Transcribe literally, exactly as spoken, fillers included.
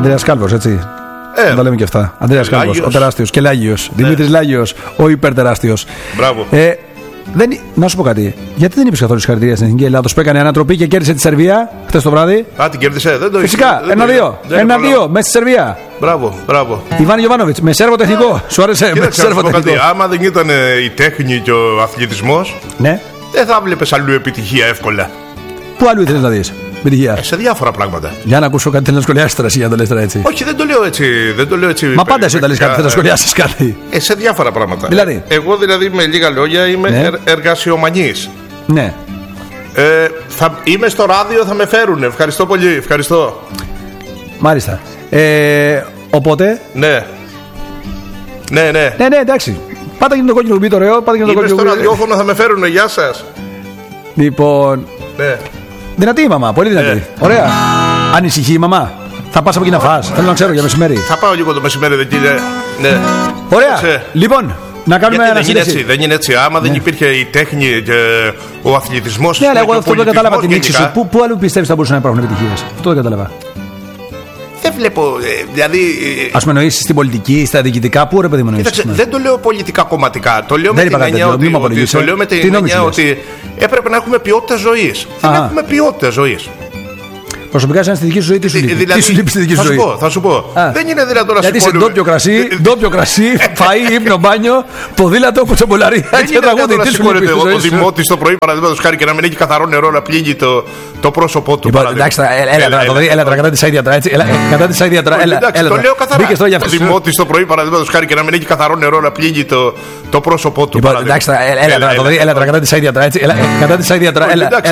Ανδρέας Κάλβος, έτσι. Ε, να τα λέμε και αυτά. Ανδρέας Κάλβος, ο τεράστιος και Λάγιος. Ναι. Δημήτρης Λάγιος, ο υπερτεράστιος. Μπράβο. Ε, δεν, να σου πω κάτι. Γιατί δεν είπες καθόλου συγχαρητήρια στην Εθνική Ελλάδος που έκανε ανατροπή και κέρδισε τη Σερβία χθες το βράδυ? Α, την κέρδισε, δεν το είχε. Φυσικά, ένα-δύο. Ένα-δύο, μέσα στη Σερβία. Μπράβο, μπράβο. Ιβάν Γιοβάνοβιτς, με Σέρβο τεχνικό. Σου άρεσε, με Σέρβο τεχνικό. Άμα δεν ήταν η τέχνη και ο αθλητισμός, ναι, δεν θα βλέπεις αλλού επιτυχία εύκολα. Πού αλλού ήθελες να δεις επιτυχία? Ε, σε διάφορα πράγματα. Για να ακούσω κάτι, θέλει να σχολιάσεις τώρα, για να το λες τώρα έτσι. Όχι, δεν το λέω έτσι. Δεν το λέω έτσι. Μα πάντα εσύ όταν λες κάτι, θέλει να σχολιάσεις κάτι. Ε, σε διάφορα πράγματα. Δηλαδή. Εγώ δηλαδή με λίγα λόγια είμαι ναι. ερ, εργασιομανής. Ναι. Ε, θα, είμαι στο ράδιο, θα με φέρουν. Ευχαριστώ πολύ. Ευχαριστώ. Μάλιστα. Ε, οπότε. Ναι. Ναι, ναι. Ναι, ναι, εντάξει. Πάτα και το κόκκινο κουμπί, το ωραίο. Πάτα και το κόκκινο κουμπί. Είμαι στο ραδιόφωνο, θα με φέρουν. Γεια σας. Λοιπόν. Ναι. Δυνατή η μαμά, πολύ δυνατή. Ναι. Ωραία. Ανησυχεί η μαμά. Θα πας από εκεί να φας? Θέλω να ξέρω για μεσημέρι. Θα πάω λίγο το μεσημέρι, δεν κύριε. Ναι. Ωραία. Σε... Λοιπόν, να κάνουμε ένα δεν είναι έτσι, δεν είναι έτσι. Άμα ναι. δεν υπήρχε η τέχνη και ο αθλητισμός. Ναι, αλλά εγώ αυτό δεν κατάλαβα την νήξη σου. Πού, πού αλλού πιστεύεις θα μπορούσαν να υπάρχουν επιτυχίες? Αυτό δεν κατάλαβα. Δεν βλέπω. Δηλαδή. Ας με εννοήσεις στην πολιτική, στα διοικητικά, πού ρε παιδί μου εννοήσεις? Κοίταξε, δεν το λέω πολιτικά κομματικά. Το λέω με την έννοια ότι, ότι, το λέω με την έννοια ότι έπρεπε να έχουμε ποιότητα ζωής. Δεν έχουμε ποιότητα ζωής. Προσωπικά, σαν στη δική σου ζωή, τι σου λείπει? Δηλαδή, τι σου λείπει στη δική σου ζωή? Θα σου πω, θα σου πω. Δεν είναι δυνατόν να σου πω. Γιατί σε ντόπιο κρασί, ντόπιο κρασί, φαΐ, ύπνο, μπάνιο, ποδήλατο, κουτσομπολαρία και τραγούδι. Τι σου λείπει? Ο Δημότης το πρωί, παραδείγματος χάρη, και να μην έχει καθαρό νερό να πλύνει το, το πρόσωπό του. Εντάξει, έλα τώρα, κατά τη αίδια τώρα. Κατά τη αίδια τώρα. Το λέω καθαρά. Ο Δημότης το πρωί, παραδείγματος χάρη, και να μην έχει καθαρό νερό να πλύνει το πρόσωπό του. Εντάξει, έλα τώρα, κατά τη αίδια τώρα. Κατά τη αίδια τώρα.